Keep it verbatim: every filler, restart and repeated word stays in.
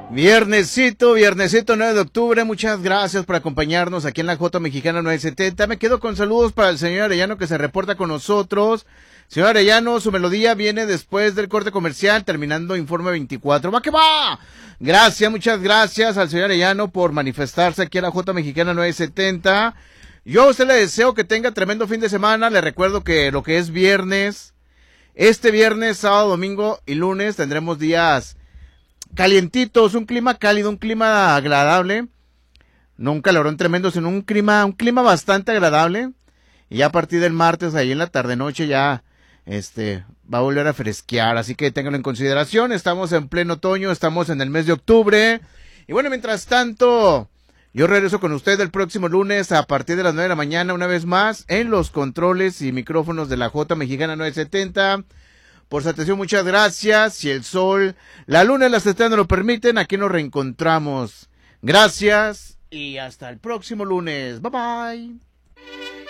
Viernesito, viernesito nueve de octubre, muchas gracias por acompañarnos aquí en la J Mexicana nueve setenta. Me quedo con saludos para el señor Arellano que se reporta con nosotros. Señor Arellano, su melodía viene después del corte comercial, terminando Informe veinticuatro. ¡Va que va! Gracias, muchas gracias al señor Arellano por manifestarse aquí en la J Mexicana nueve setenta. Yo a usted le deseo que tenga tremendo fin de semana. Le recuerdo que lo que es viernes, este viernes, sábado, domingo y lunes tendremos días calientitos, un clima cálido, un clima agradable, no un calorón tremendo, sino un clima, un clima bastante agradable. Y ya a partir del martes, ahí en la tarde noche, ya este va a volver a fresquear, así que ténganlo en consideración. Estamos en pleno otoño, estamos en el mes de octubre. Y bueno, mientras tanto, yo regreso con usted el próximo lunes a partir de las nueve de la mañana, una vez más, en los controles y micrófonos de la J Mexicana nueve setenta. Por su atención, muchas gracias. Si el sol, la luna y las estrellas nos lo permiten, aquí nos reencontramos. Gracias y hasta el próximo lunes. Bye bye.